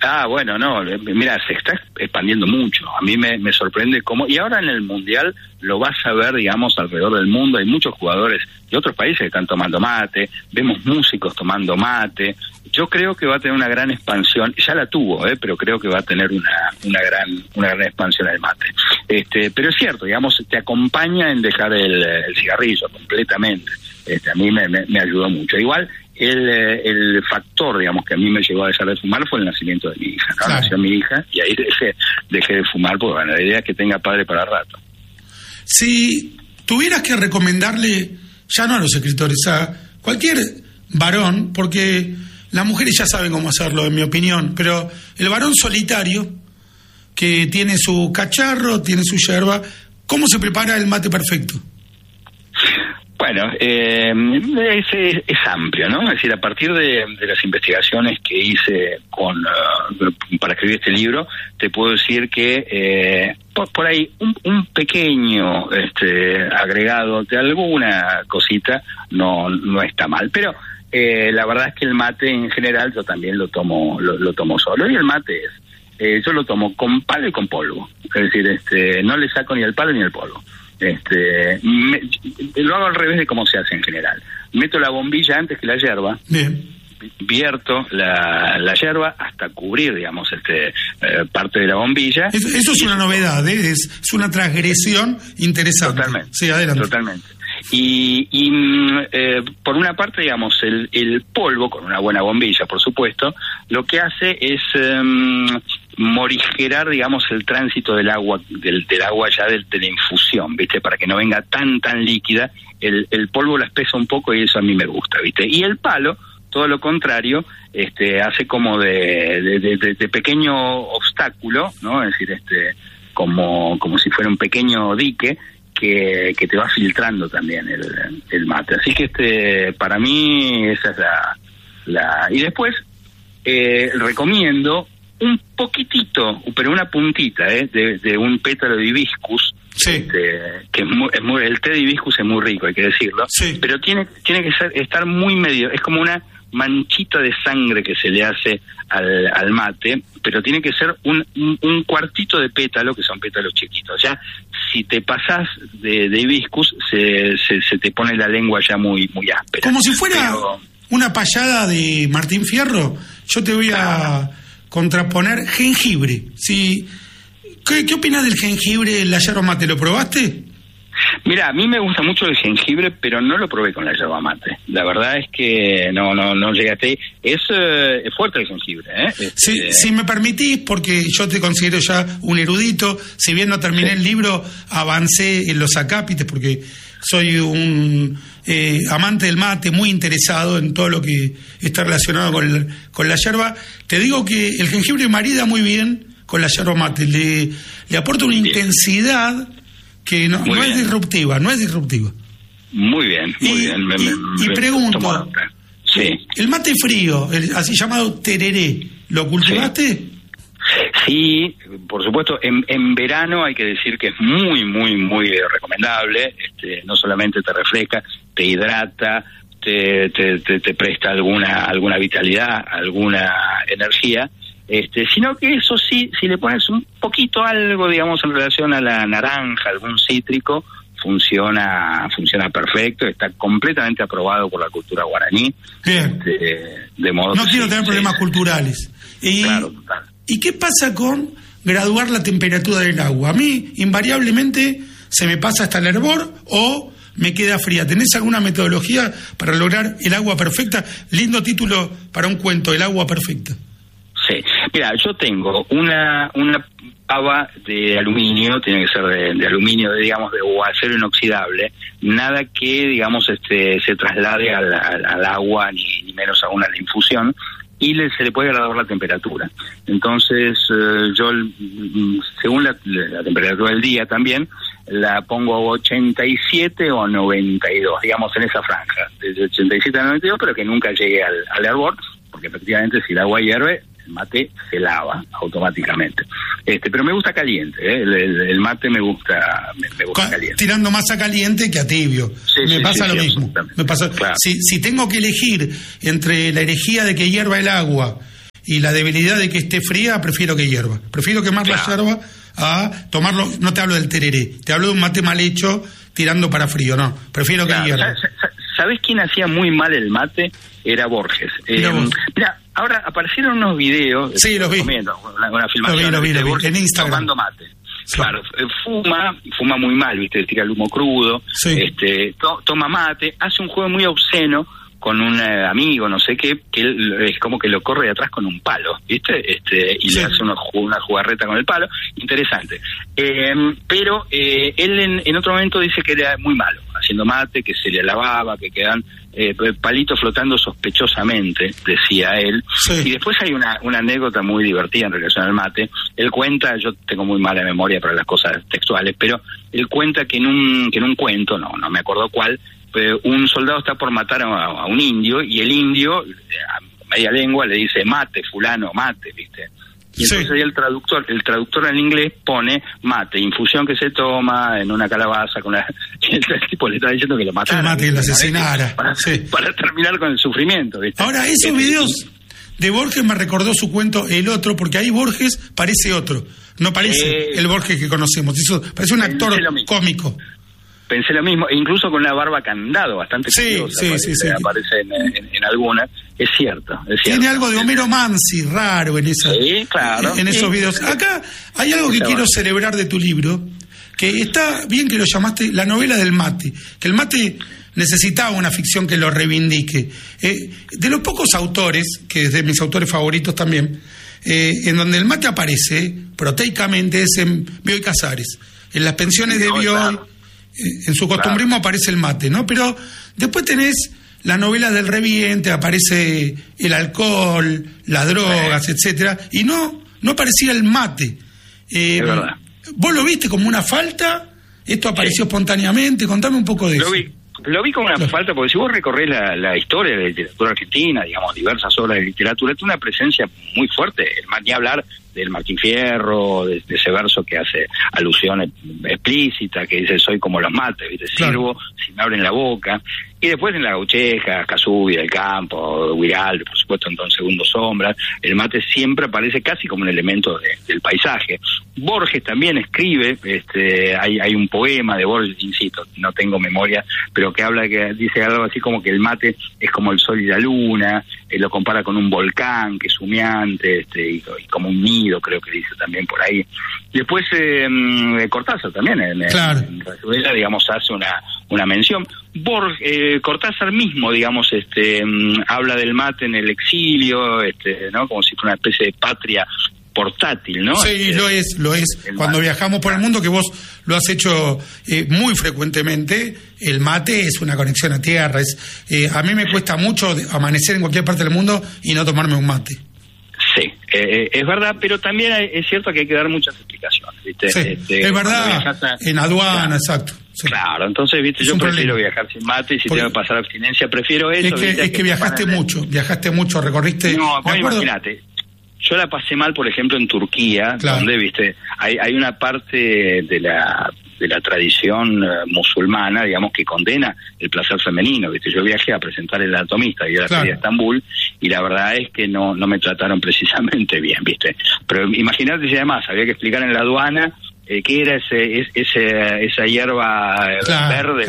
Bueno, no, mira, se está expandiendo mucho. A mí me sorprende cómo, y ahora en el Mundial lo vas a ver, digamos, alrededor del mundo. Hay muchos jugadores de otros países que están tomando mate, vemos músicos tomando mate. Yo creo que va a tener una gran expansión, ya la tuvo, pero creo que va a tener una gran expansión el mate. Pero es cierto, digamos, te acompaña en dejar el cigarrillo completamente. A mí me ayudó mucho. Igual, el factor, digamos, que a mí me llevó a dejar de fumar fue el nacimiento de mi hija, ¿no? Claro. Nació mi hija y ahí dejé de fumar, porque bueno, la idea es que tenga padre para rato. Si tuvieras que recomendarle, ya no a los escritores, a cualquier varón, porque las mujeres ya saben cómo hacerlo, en mi opinión, pero el varón solitario, que tiene su cacharro, tiene su yerba, ¿cómo se prepara el mate perfecto? Bueno, es amplio, ¿no? Es decir, a partir de las investigaciones que hice para escribir este libro, te puedo decir que por ahí un pequeño agregado de alguna cosita no está mal, pero la verdad es que el mate en general yo también lo tomo solo, y el mate yo lo tomo con palo y con polvo, es decir, no le saco ni el palo ni el polvo. Lo hago al revés de cómo se hace en general. Meto la bombilla antes que la yerba. Bien. Vierto la yerba hasta cubrir, digamos, parte de la bombilla. Eso es una novedad, es una transgresión interesante. Totalmente. Sí, adelante. Totalmente. Y por una parte, digamos, el polvo, con una buena bombilla, por supuesto, lo que hace es morigerar, digamos, el tránsito del agua, del agua ya de la infusión, ¿viste? Para que no venga tan líquida, el polvo la espesa un poco y eso a mí me gusta, ¿viste? Y el palo, todo lo contrario, hace como de pequeño obstáculo, ¿no? Es decir, como si fuera un pequeño dique que te va filtrando también el mate. Así que para mí esa es y después recomiendo un poquitito, pero una puntita, de un pétalo de hibiscus. Sí. Que el té de hibiscus es muy rico, hay que decirlo. Sí. Pero tiene que estar muy medio, es como una manchita de sangre que se le hace al mate, pero tiene que ser un cuartito de pétalo, que son pétalos chiquitos. Ya si te pasás de hibiscus se te pone la lengua ya muy áspera. Como si fuera una payada de Martín Fierro. Yo te voy a contraponer jengibre. ¿Qué opinas del jengibre en la yerba mate? ¿Lo probaste? Mira, a mí me gusta mucho el jengibre, pero no lo probé con la yerba mate. La verdad es que no llegué hasta ahí. Es fuerte el jengibre, Si me permitís, porque yo te considero ya un erudito, si bien no terminé el libro, avancé en los acápites, porque soy un amante del mate, muy interesado en todo lo que está relacionado con la yerba. Te digo que el jengibre marida muy bien con la yerba mate, le aporta una intensidad que no es disruptiva, Muy bien, muy bien. Y pregunto, sí. El mate frío, así llamado tereré, ¿lo cultivaste? Sí, por supuesto, en verano hay que decir que es muy, muy, muy recomendable. No solamente te refresca, te hidrata, te presta alguna vitalidad, alguna energía, sino que eso sí, si le pones un poquito algo, digamos, en relación a la naranja, algún cítrico, funciona perfecto, está completamente aprobado por la cultura guaraní. Bien. De modo no quiero tener problemas culturales. Claro, total. ¿Y qué pasa con graduar la temperatura del agua? A mí, invariablemente, se me pasa hasta el hervor o me queda fría. ¿Tenés alguna metodología para lograr el agua perfecta? Lindo título para un cuento, El agua perfecta. Sí, mira, yo tengo una pava de aluminio, tiene que ser de aluminio, digamos, o acero inoxidable, nada que, digamos, se traslade al agua, ni menos aún a la infusión, y se le puede graduar la temperatura. Entonces, yo, según la temperatura del día también, la pongo a 87 o 92, digamos, en esa franja, desde 87 a 92, pero que nunca llegue al hervor, porque efectivamente si el agua hierve, el mate se lava automáticamente. Pero me gusta caliente, el mate me gusta caliente. Tirando más a caliente que a tibio. Me pasa lo mismo. Me pasa, claro. Si tengo que elegir entre la herejía de que hierva el agua y la debilidad de que esté fría, prefiero que hierva. Prefiero quemar la yerba a tomarlo. No te hablo del tereré, te hablo de un mate mal hecho tirando para frío, no. Prefiero que hierva. ¿Sabés quién hacía muy mal el mate? Era Borges. Mira, ahora aparecieron unos videos. Sí, los vi. Una filmación lo vi, de Borges en Instagram. tomando mate. Sí. Claro, fuma muy mal, ¿viste? Tira el humo crudo, sí. Toma mate, hace un juego muy obsceno con un amigo, no sé qué, que él es como que lo corre de atrás con un palo, ¿viste? Y sí. Le hace una jugarreta con el palo, interesante. Pero él en otro momento dice que era muy malo, haciendo mate, que se le lavaba, que quedan palitos flotando sospechosamente, decía él. Sí. Y después hay una anécdota muy divertida en relación al mate. Él cuenta, yo tengo muy mala memoria para las cosas textuales, pero él cuenta que en un cuento, no me acuerdo cuál, un soldado está por matar a un indio, y el indio, a media lengua, le dice, mate, fulano, mate, ¿viste? Y entonces ahí el traductor al inglés pone mate, infusión que se toma en una calabaza con el tipo le está diciendo que lo matara. Que mate, que lo asesinara. Para terminar con el sufrimiento, ¿viste? Ahora, esos videos de Borges me recordó su cuento El Otro, porque ahí Borges parece otro, no parece el Borges que conocemos, eso parece un actor cómico. Pensé lo mismo, incluso con la barba candado, bastante curiosa, aparece en algunas. Es cierto. Tiene algo de Homero Manzi raro en esa, claro, en esos videos. Acá hay algo que quiero celebrar de tu libro, que está bien que lo llamaste la novela del mate, que el mate necesitaba una ficción que lo reivindique. De los pocos autores, que es de mis autores favoritos también, en donde el mate aparece proteicamente es en Bioy Casares. En las pensiones de Bioy, en su costumbrismo aparece el mate, ¿no? Pero después tenés la novela del reviente, aparece el alcohol, las drogas, etcétera, y no aparecía el mate. Es verdad. ¿Vos lo viste como una falta? ¿Esto apareció espontáneamente? Contame un poco de eso. Lo vi como una falta, porque si vos recorrés la historia de la literatura argentina, digamos, diversas obras de literatura, tiene una presencia muy fuerte, ni hablar del Martín Fierro, de ese verso que hace alusión explícita, que dice soy como los mates, ¿viste? Sirvo si me abren la boca. Y después en la Gaucheja, Casubi, del Campo, Huiralde, por supuesto en Don Segundo Sombras, el mate siempre aparece casi como un elemento del paisaje. Borges también escribe, hay un poema de Borges, insisto, no tengo memoria, pero que dice algo así como que el mate es como el sol y la luna, lo compara con un volcán que es humeante, y como un nido, creo que dice también por ahí. Después Cortázar también en Rayuela, digamos, hace una mención. Cortázar mismo, digamos, habla del mate en el exilio, ¿no? Como si fuera una especie de patria portátil, ¿no? Sí, lo es. Cuando viajamos por el mundo, que vos lo has hecho muy frecuentemente, el mate es una conexión a tierra. A mí me cuesta mucho amanecer en cualquier parte del mundo y no tomarme un mate. Sí, es verdad, pero también es cierto que hay que dar muchas explicaciones, ¿viste? Sí, es verdad, en aduana, exacto. Sí. Claro, entonces, ¿viste? Yo prefiero viajar sin mate y si tengo que pasar abstinencia, prefiero eso. Es que viajaste mucho, recorriste... No, imagínate, yo la pasé mal, por ejemplo, en Turquía, donde, ¿viste? Hay una parte de la tradición musulmana, digamos, que condena el placer femenino, ¿viste? Yo viajé a presentar El Anatomista y a la Feria de Estambul, y la verdad es que no me trataron precisamente bien, ¿viste? Pero imagínate si además había que explicar en la aduana qué era esa hierba verde.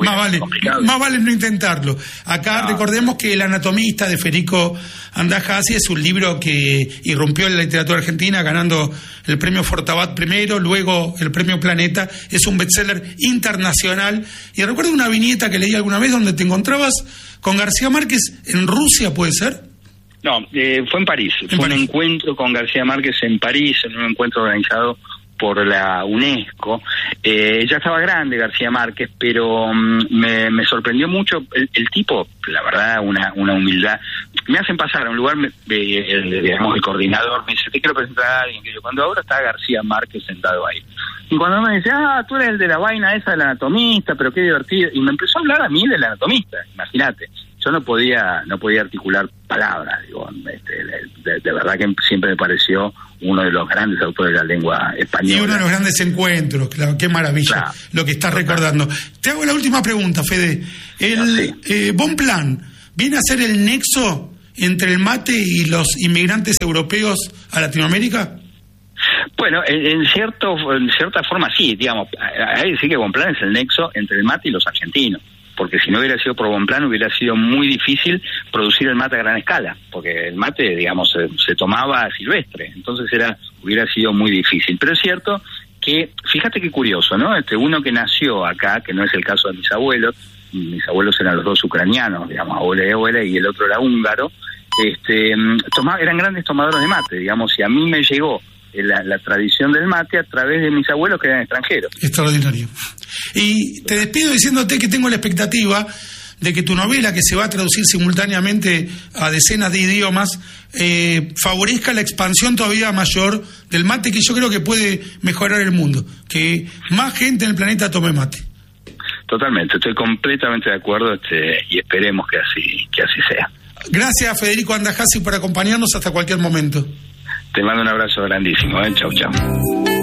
Más vale no intentarlo. Acá recordemos que El Anatomista de Federico Andajasi es un libro que irrumpió en la literatura argentina ganando el premio Fortabat primero, luego el premio Planeta. Es un bestseller internacional. Y recuerdo una viñeta que leí alguna vez donde te encontrabas con García Márquez en Rusia, ¿puede ser? No, fue en París. Un encuentro con García Márquez en París, en un encuentro organizado por la UNESCO. Ya estaba grande García Márquez, pero me sorprendió mucho el tipo, la verdad, una humildad. Me hacen pasar a un lugar, digamos, el coordinador me dice, te quiero presentar a alguien, que yo, cuando ahora está García Márquez sentado ahí. Y cuando me dice, tú eres el de la vaina esa del Anatomista, pero qué divertido. Y me empezó a hablar a mí del Anatomista, imagínate. Yo no podía articular palabras, digo, de verdad que siempre me pareció uno de los grandes autores de la lengua española. Y uno de los grandes encuentros, claro, qué maravilla lo que estás recordando. Te hago la última pregunta, Fede. Bonpland viene a ser el nexo entre el mate y los inmigrantes europeos a Latinoamérica? Bueno, en cierta forma sí, digamos, hay que decir que Bonpland es el nexo entre el mate y los argentinos, porque si no hubiera sido por Bonpland hubiera sido muy difícil producir el mate a gran escala, porque el mate, digamos, se tomaba silvestre, entonces hubiera sido muy difícil. Pero es cierto que, fíjate qué curioso, ¿no? Uno que nació acá, que no es el caso de mis abuelos eran los dos ucranianos, digamos, abuela y el otro era húngaro, eran grandes tomadores de mate, digamos, y a mí me llegó la tradición del mate a través de mis abuelos que eran extranjeros. Extraordinario. Y te despido diciéndote que tengo la expectativa de que tu novela, que se va a traducir simultáneamente a decenas de idiomas, favorezca la expansión todavía mayor del mate, que yo creo que puede mejorar el mundo, que más gente en el planeta tome mate. Totalmente, estoy completamente de acuerdo, y esperemos que así sea. Gracias, Federico Andajasi, por acompañarnos hasta cualquier momento. Te mando un abrazo grandísimo, chau, chau.